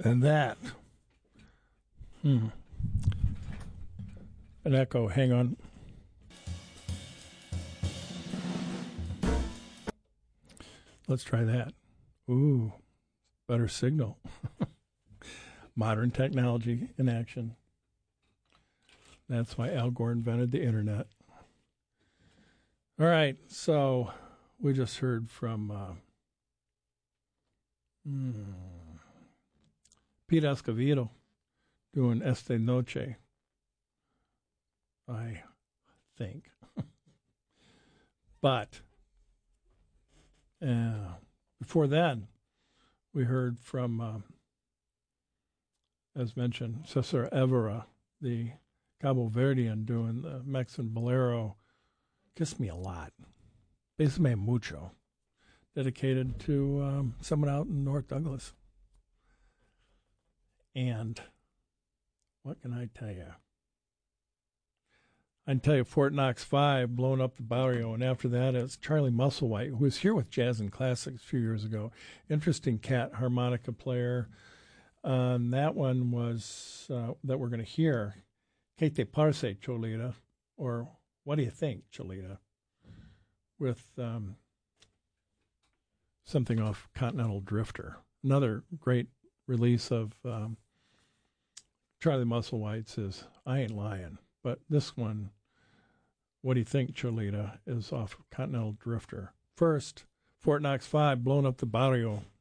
And that. An echo. Hang on. Let's try that. Ooh, better signal. Modern technology in action. That's why Al Gore invented the internet. All right, so we just heard from Pete Escovedo doing Esta Noche, I think. But before that, we heard from, as mentioned, Cesar Evora, the Cabo Verdean, doing the Mexican bolero, Kiss Me a Lot, Besame Mucho, dedicated to someone out in North Douglas. And what can I tell you? I can tell you Fort Knox 5, Blowing Up the Barrio, and after that it's Charlie Musselwhite, who was here with Jazz and Classics a few years ago. Interesting cat, harmonica player. That one was, that we're going to hear, Que te parece, Cholita, or What do you think, Cholita, with something off Continental Drifter. Another great release of Charlie Musselwhite's is I Ain't Lying. But this one, What do you think, Cholita, is off Continental Drifter. First, Fort Knox 5, Blowing Up the Barrio.